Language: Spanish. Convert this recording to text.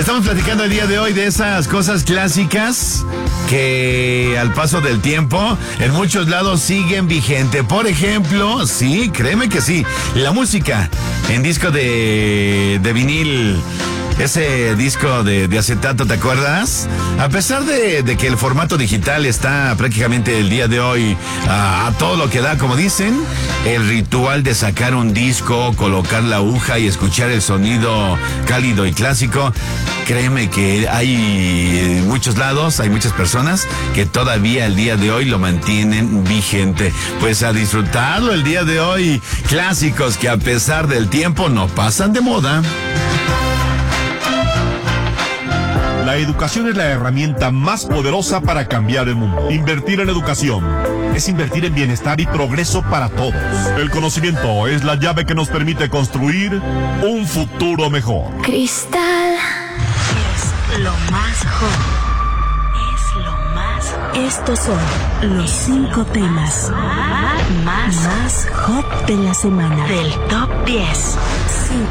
Estamos platicando el día de hoy de esas cosas clásicas que al paso del tiempo en muchos lados siguen vigente. Por ejemplo, sí, créeme que sí, la música en disco de vinil. Ese disco de acetato, ¿te acuerdas? A pesar de que el formato digital está prácticamente el día de hoy a todo lo que da, como dicen, el ritual de sacar un disco, colocar la aguja y escuchar el sonido cálido y clásico, créeme que hay muchos lados, hay muchas personas que todavía el día de hoy lo mantienen vigente. Pues a disfrutarlo el día de hoy, clásicos que a pesar del tiempo no pasan de moda. La educación es la herramienta más poderosa para cambiar el mundo. Invertir en educación es invertir en bienestar y progreso para todos. El conocimiento es la llave que nos permite construir un futuro mejor. Cristal es lo más hot. Es lo más hot. Estos son los 5 temas más hot de la semana. Del top 10. 5.